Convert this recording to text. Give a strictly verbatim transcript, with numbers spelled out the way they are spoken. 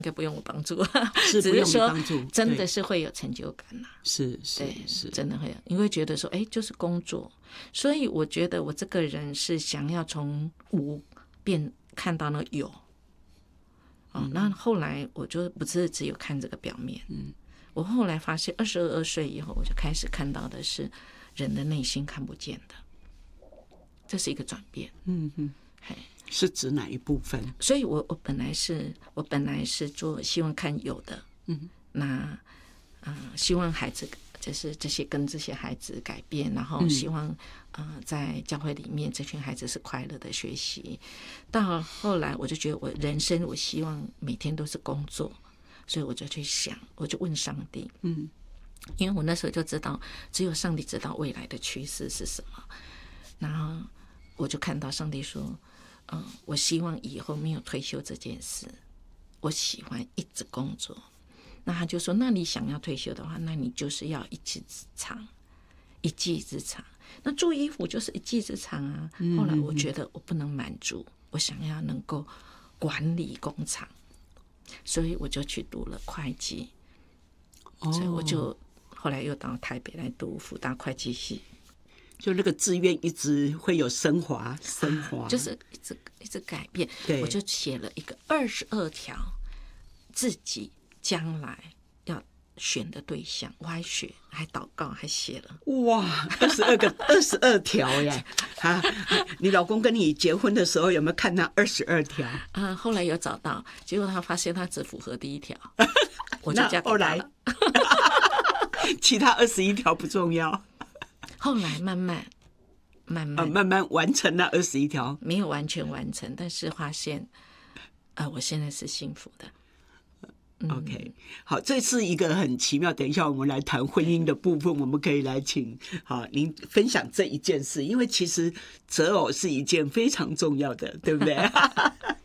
应该不用我帮助， 是不用你帮助， 真的是会有成就感呐、啊。 是是是， 真的会有，你会觉得说，哎，就是工作。所以我觉得我这个人是想要从无变看到那有。哦，那后来我就不是只有看这个表面，嗯，我后来发现二十二岁以后，我就开始看到的是人的内心看不见的，这是一个转变。 嗯嗯，是指哪一部分？ 所以我我本来是我本来是做希望看有的，嗯，那呃希望孩子就是这些跟这些孩子改变，然后希望、嗯、呃在教会里面这群孩子是快乐的学习。到后来我就觉得我人生我希望每天都是工作，所以我就去想，我就问上帝，嗯，因为我那时候就知道只有上帝知道未来的趋势是什么，然后我就看到上帝说，嗯，我希望以后没有退休这件事，我喜欢一直工作。那他就说，那你想要退休的话，那你就是要一技之长，一技之长。那做衣服就是一技之长啊。后来我觉得我不能满足，我想要能够管理工厂，所以我就去读了会计。哦、所以我就后来又到台北来读辅大会计系。 就那个志愿一直会有升华，升华、 啊、就是一直一直改变。 对， 我就写了一个二十二条自己将来要选的对象，我还写，还祷告，还写了。 哇，二十二个，二十二条耶！啊，你老公跟你结婚的时候有没有看那二十二条？ 啊，后来有找到，结果他发现他只符合第一条，我就嫁给他了。 后来，其他二十一条不重要。 后来慢慢慢慢、 啊、慢慢完成那二十一条， 没有完全完成，但是发现，呃，我现在是幸福的。 嗯、OK， 好，这是一个很奇妙。等一下我们来谈婚姻的部分，我们可以来请好您分享这一件事，因为其实择偶是一件非常重要的，对不对？